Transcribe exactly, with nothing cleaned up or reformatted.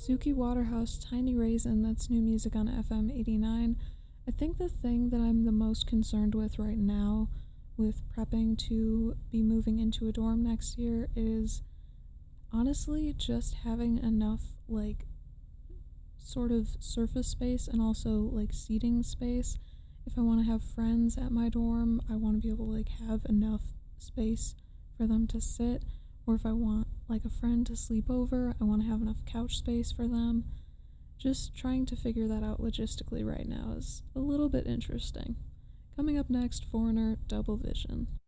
Suki Waterhouse, Tiny Raisin, that's new music on F M eighty-nine. I think the thing that I'm the most concerned with right now with prepping to be moving into a dorm next year is honestly just having enough, like, sort of surface space and also, like, seating space. If I want to have friends at my dorm, I want to be able to, like, have enough space for them to sit. Or if I want, like, a friend to sleep over, I want to have enough couch space for them. Just trying to figure that out logistically right now is a little bit interesting. Coming up next, Foreigner, Double Vision.